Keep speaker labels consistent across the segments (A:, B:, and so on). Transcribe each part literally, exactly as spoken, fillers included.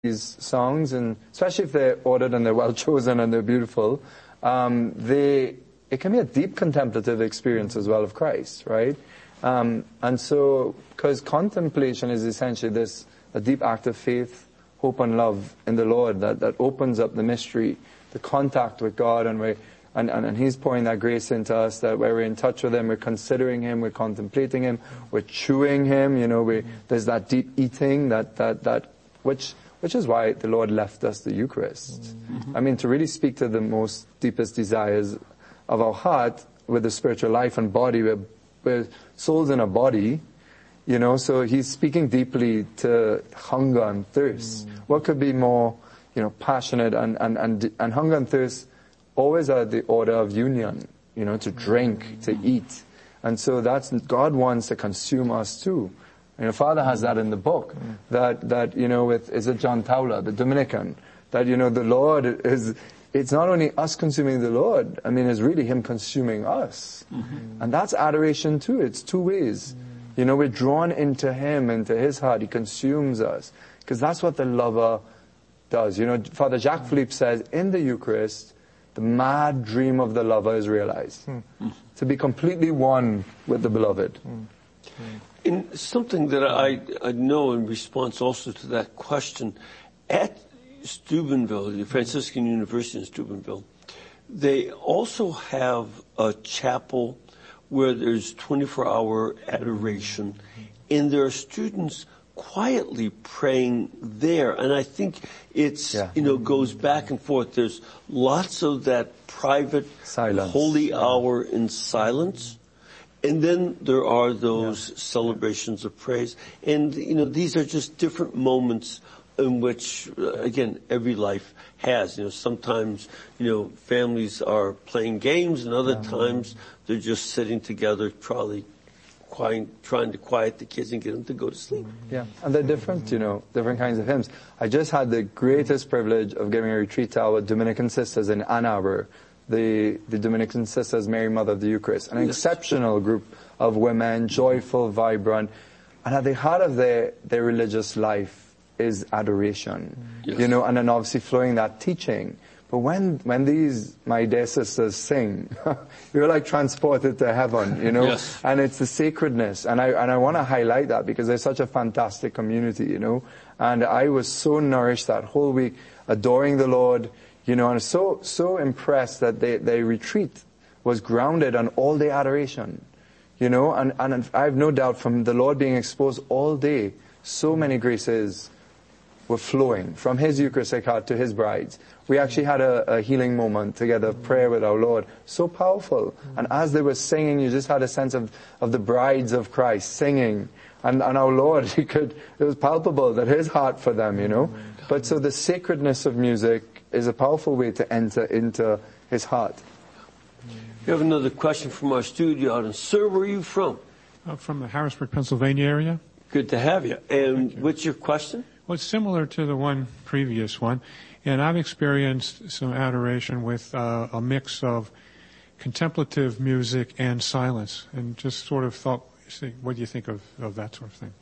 A: these songs, and especially if they're ordered and they're well chosen and they're beautiful, um, they it can be a deep contemplative experience as well of Christ, right? Um, and so, because contemplation is essentially this a deep act of faith, hope, and love in the Lord that, that opens up the mystery, the contact with God, and we and, and and He's pouring that grace into us that where we're in touch with Him, we're considering Him, we're contemplating Him, we're chewing Him. You know, we there's that deep eating that that that which. Which is why the Lord left us the Eucharist. Mm-hmm. I mean, to really speak to the most deepest desires of our heart with the spiritual life and body, we're, we're souls in a body, you know, so He's speaking deeply to hunger and thirst. Mm-hmm. What could be more, you know, passionate and, and, and, and hunger and thirst always are the order of union, you know, to drink, mm-hmm. to eat. And so that's, God wants to consume us too. You know, Father has that in the book, mm. that, that, you know, with, is it John Towler, the Dominican, that, you know, the Lord is, it's not only us consuming the Lord, I mean, it's really Him consuming us. Mm-hmm. And that's adoration too, it's two ways. Mm. You know, we're drawn into Him, into His heart, He consumes us. Because that's what the lover does. You know, Father Jacques mm. Philippe says, in the Eucharist, the mad dream of the lover is realized. Mm. To be completely one with the beloved. Mm. Mm.
B: In something that I, I know in response also to that question, at Steubenville, the Franciscan University in Steubenville, they also have a chapel where there's twenty-four hour adoration, and there are students quietly praying there. And I think it's, yeah. you know, goes back and forth. There's lots of that private silence. Holy hour in silence. And then there are those yeah. celebrations of praise. And, you know, these are just different moments in which, uh, again, every life has. You know, sometimes, you know, families are playing games, and other yeah. times they're just sitting together, probably quiet, trying to quiet the kids and get them to go to sleep.
A: Yeah, and they're different, you know, different kinds of hymns. I just had the greatest privilege of giving a retreat to our Dominican sisters in Ann Arbor, the, the Dominican Sisters, Mary Mother of the Eucharist, an yes. exceptional group of women, joyful, vibrant, and at the heart of their, their religious life is adoration, yes. you know, and then obviously flowing that teaching. But when, when these, my dear sisters sing, you're like transported to heaven, you know, yes. and it's the sacredness, and I, and I want to highlight that because they're such a fantastic community, you know, and I was so nourished that whole week, adoring the Lord, you know, and so, so impressed that they, their retreat was grounded on all day adoration, you know, and, and I have no doubt from the Lord being exposed all day, so many graces were flowing from His Eucharistic heart to His brides. We actually had a, a healing moment together, prayer with our Lord, so powerful. And as they were singing, you just had a sense of, of the brides of Christ singing. And, and our Lord, he could, it was palpable that His heart for them, you know. But so the sacredness of music is a powerful way to enter into His heart.
B: We have another question from our studio audience. Sir, where are you from?
C: I'm from the Harrisburg, Pennsylvania area.
B: Good to have you. And you. What's your question?
C: Well, it's similar to the one previous one. And I've experienced some adoration with uh, a mix of contemplative music and silence. And just sort of thought, what do you think of, of that sort of thing?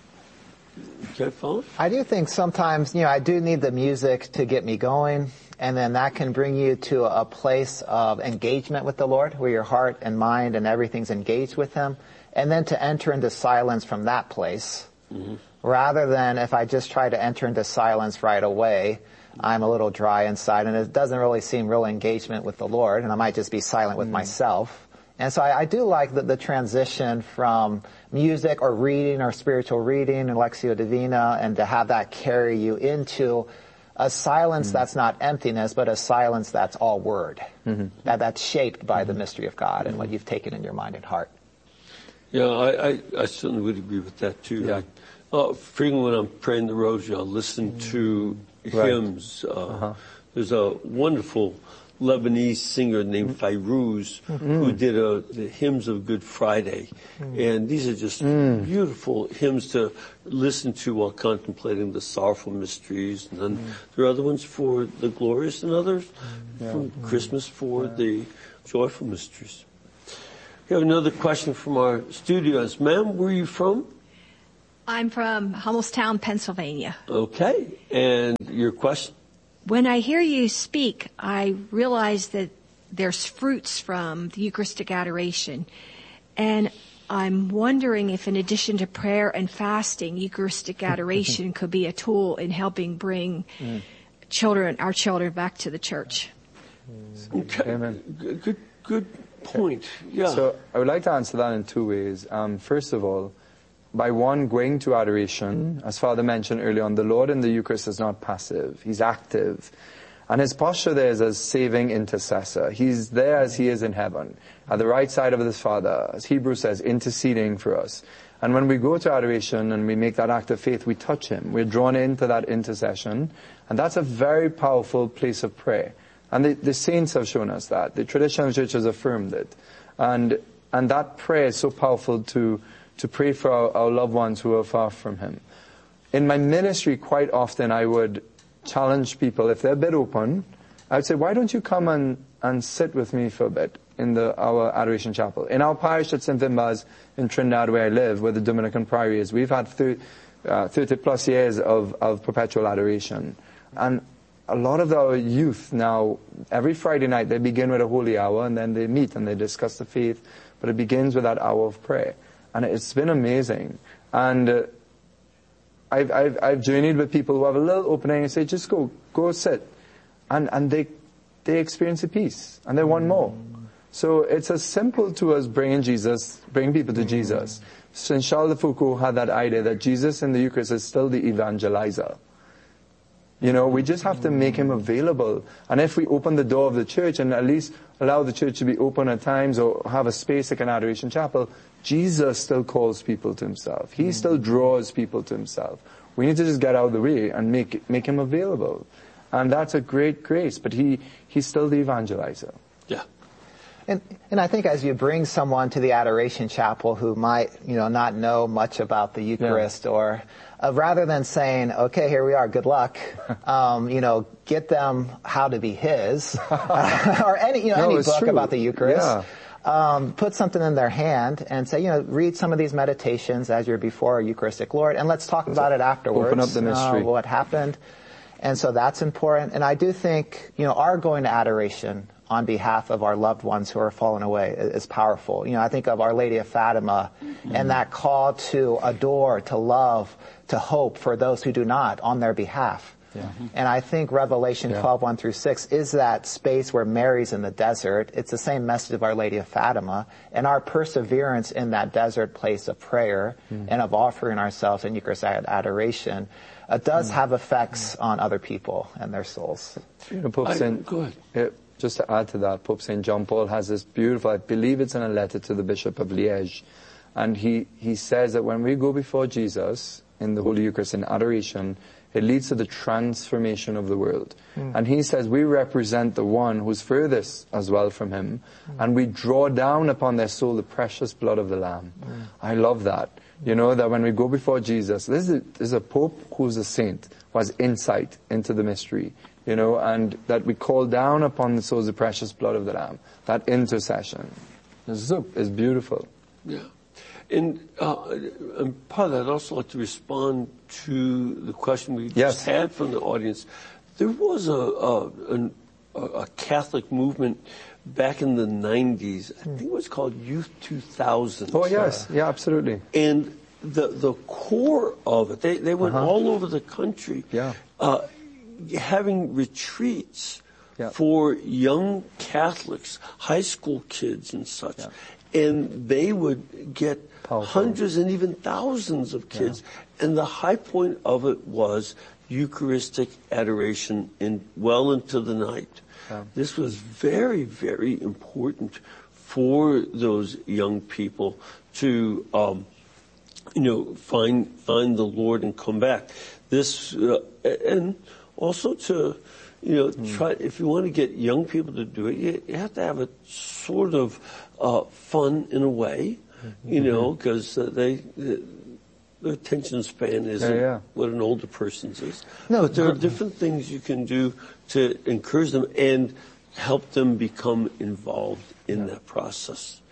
B: Okay, phone?
D: I do think sometimes, you know, I do need the music to get me going, and then that can bring you to a place of engagement with the Lord, where your heart and mind and everything's engaged with Him, and then to enter into silence from that place, mm-hmm. rather than if I just try to enter into silence right away, I'm a little dry inside, and it doesn't really seem real engagement with the Lord, and I might just be silent with mm-hmm. myself. And so I, I do like the, the transition from music or reading or spiritual reading and Lectio Divina, and to have that carry you into a silence mm-hmm. that's not emptiness, but a silence that's all word. Mm-hmm. That, that's shaped by mm-hmm. the mystery of God mm-hmm. and what you've taken in your mind and heart.
B: Yeah, I, I, I certainly would agree with that too. Yeah. I, uh, frequently when I'm praying the rosary, I'll listen to right. hymns. Uh, uh-huh. There's a wonderful Lebanese singer named Fairuz, mm. who did a, the hymns of Good Friday. Mm. And these are just mm. beautiful hymns to listen to while contemplating the sorrowful mysteries. And then mm. there are other ones for the glorious and others yeah. from mm. Christmas for yeah. the joyful mysteries. We have another question from our studios. Ma'am, where are you from?
E: I'm from Hummelstown, Pennsylvania.
B: Okay, and your question?
E: When I hear you speak, I realize that there's fruits from the Eucharistic adoration. And I'm wondering if in addition to prayer and fasting, Eucharistic adoration could be a tool in helping bring mm. children, our children back to the church.
B: Okay.
A: Amen.
B: Good, good point. Yeah.
A: So I would like to answer that in two ways. Um, first of all, by one, going to adoration, as Father mentioned earlier on, the Lord in the Eucharist is not passive. He's active. And his posture there is as saving intercessor. He's there as he is in heaven, at the right side of his Father, as Hebrews says, interceding for us. And when we go to adoration and we make that act of faith, we touch him. We're drawn into that intercession. And that's a very powerful place of prayer. And the, the saints have shown us that. The tradition of the church has affirmed it. And, and that prayer is so powerful to to pray for our, our loved ones who are far from him. In my ministry, quite often I would challenge people, if they're a bit open, I would say, why don't you come and, and sit with me for a bit in the our adoration chapel. In our parish at Saint Vimbaz in Trinidad, where I live, where the Dominican Priory is, we've had thirty, uh, thirty plus years of, of perpetual adoration. And a lot of our youth now, every Friday night, they begin with a holy hour, and then they meet and they discuss the faith, but it begins with that hour of prayer. And it's been amazing. And uh, I've, I've, I've journeyed with people who have a little opening and say, just go, go sit. And, and they, they experience a peace. And they want more. So it's as simple to us bringing Jesus, bringing people to Jesus. Saint Charles de Foucault had that idea that Jesus in the Eucharist is still the evangelizer. You know, we just have to make him available. And if we open the door of the church and at least allow the church to be open at times or have a space like an adoration chapel, Jesus still calls people to himself. He still draws people to himself. We need to just get out of the way and make make him available. And that's a great grace, but he, he's still the evangelizer.
B: Yeah.
D: And, and I think as you bring someone to the adoration chapel who might, you know, not know much about the Eucharist, yeah. or uh, rather than saying, okay, here we are, good luck, um, you know, get them how to be his, or any, you know,
A: no,
D: any book
A: true.
D: about the Eucharist.
A: Yeah.
D: Um, put something in their hand and say, you know, read some of these meditations as you're before our Eucharistic Lord, and let's talk about it afterwards.
A: Open up the mystery.
D: Uh, what happened. And so that's important. And I do think, you know, our going to adoration on behalf of our loved ones who are fallen away is powerful. You know, I think of Our Lady of Fatima mm-hmm. and that call to adore, to love, to hope for those who do not on their behalf. Yeah. And I think Revelation yeah. twelve, one through six is that space where Mary's in the desert. It's the same message of Our Lady of Fatima. And our perseverance in that desert place of prayer mm. and of offering ourselves in Eucharistic adoration uh, does mm. have effects mm. on other people and their souls.
A: You know, Pope
B: I,
A: Saint,
B: go ahead.
A: Uh, just to add to that, Pope Saint John Paul has this beautiful, I believe it's in a letter to the Bishop of Liège, and he, he says that when we go before Jesus in the Holy Eucharist in adoration, it leads to the transformation of the world. Mm. And he says we represent the one who's furthest as well from him, mm. and we draw down upon their soul the precious blood of the Lamb. Mm. I love that. You know, that when we go before Jesus, this is, a, this is a Pope who's a saint, who has insight into the mystery, you know, and that we call down upon the souls the precious blood of the Lamb. That intercession is, is beautiful.
B: Yeah. And, uh, and part of that, I'd also like to respond to the question we
A: yes.
B: just had from the audience. There was a, a, an, a Catholic movement back in the nineties. I think it was called Youth two thousand.
A: Oh, yes. Yeah, absolutely.
B: And the the core of it, they, they went uh-huh. all over the country
A: yeah.
B: uh, having retreats
A: yeah.
B: for young Catholics, high school kids and such.
A: Yeah.
B: And they would get
A: Powerful.
B: hundreds and even thousands of kids. Yeah. And the high point of it was Eucharistic adoration in well into the night. Yeah. This was very, very important for those young people to, um, you know, find find the Lord and come back. This uh, and also to, you know, mm. try. If you want to get young people to do it, you, you have to have a sort of uh, fun in a way, mm-hmm. you know, because uh, they. Uh, The attention span isn't
A: yeah, yeah.
B: what an older person's is.
D: No,
B: but there are different things you can do to encourage them and help them become involved in yeah. that process.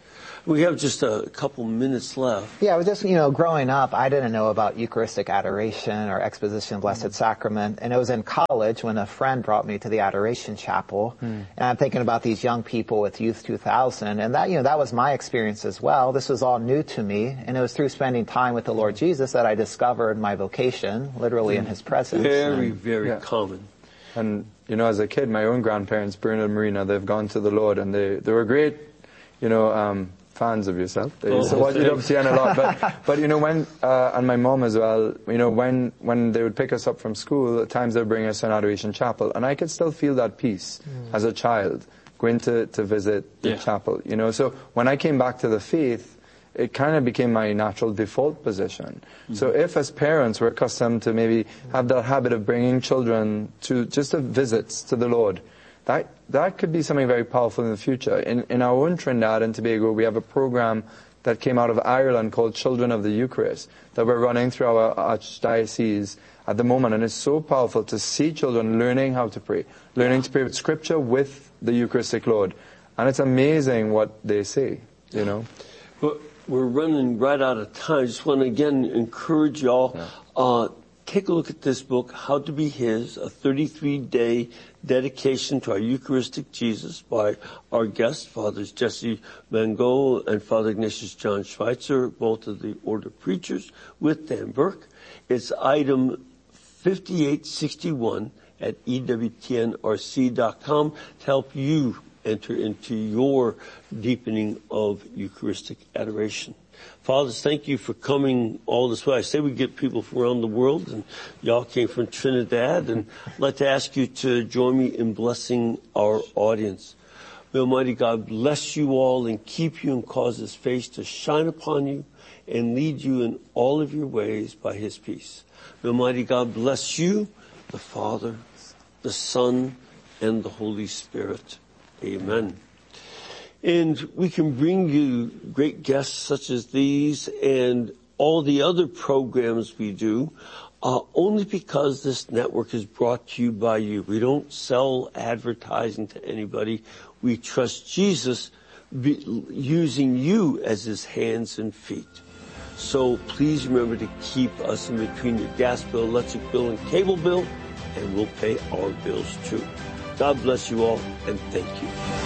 B: We have just a couple minutes left.
D: Yeah, I was just, you know, growing up, I didn't know about Eucharistic adoration or exposition of Blessed Sacrament. And it was in college when a friend brought me to the Adoration Chapel. Mm. And I'm thinking about these young people with Youth two thousand. And that, you know, that was my experience as well. This was all new to me. And it was through spending time with the Lord Jesus that I discovered my vocation, literally mm. in His presence.
B: Very,
D: and,
B: very
A: yeah.
B: common.
A: And, you know, as a kid, my own grandparents, Bruno and Marina, they've gone to the Lord, and they, they were great, you know, um, fans of yourself. They used to watch you up Tiana a lot. But, but, you know, when, uh, and my mom as well, you know, when, when they would pick us up from school, at times they would bring us to an Adoration Chapel. And I could still feel that peace mm. as a child, going to, to visit the yeah. chapel, you know. So when I came back to the faith, it kind of became my natural default position. Mm-hmm. So if as parents we're accustomed to maybe have that habit of bringing children to just to visits to the Lord, that that could be something very powerful in the future. In, in our own Trinidad and Tobago, we have a program that came out of Ireland called Children of the Eucharist that we're running through our archdiocese at the moment. And it's so powerful to see children learning how to pray, learning to pray with Scripture with the Eucharistic Lord. And it's amazing what they say, you know.
B: Well, we're running right out of time. I just want to again encourage y'all. Yeah. Uh, take a look at this book, How to Be His, a thirty-three day dedication to our Eucharistic Jesus by our guests, Fathers Jesse Mango and Father Ignatius John Schweitzer, both of the Order of Preachers, with Dan Burke. It's item fifty-eight sixty-one at E W T N R C dot com to help you enter into your deepening of Eucharistic adoration. Fathers, thank you for coming all this way. I say we get people from around the world, and y'all came from Trinidad, and I'd like to ask you to join me in blessing our audience. May Almighty God bless you all and keep you and cause His face to shine upon you and lead you in all of your ways by His peace. May Almighty God bless you, the Father, the Son, and the Holy Spirit. Amen. And we can bring you great guests such as these and all the other programs we do uh, only because this network is brought to you by you. We don't sell advertising to anybody. We trust Jesus be, using you as His hands and feet. So please remember to keep us in between your gas bill, electric bill, and cable bill, and we'll pay our bills too. God bless you all, and thank you.